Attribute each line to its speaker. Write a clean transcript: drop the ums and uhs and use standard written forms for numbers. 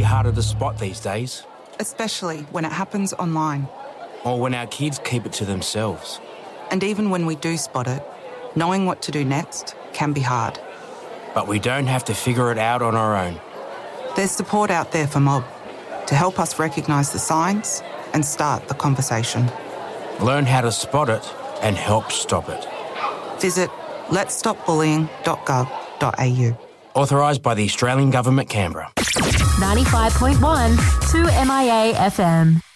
Speaker 1: harder to spot these days.
Speaker 2: Especially when it happens online.
Speaker 1: Or when our kids keep it to themselves.
Speaker 2: And even when we do spot it, knowing what to do next can be hard.
Speaker 1: But we don't have to figure it out on our own.
Speaker 2: There's support out there for Mob to help us recognise the signs and start the conversation.
Speaker 1: Learn how to spot it and help stop it.
Speaker 2: Visit letsstopbullying.gov.au.
Speaker 1: Authorised by the Australian Government, Canberra.
Speaker 3: 95.1 2MIA FM.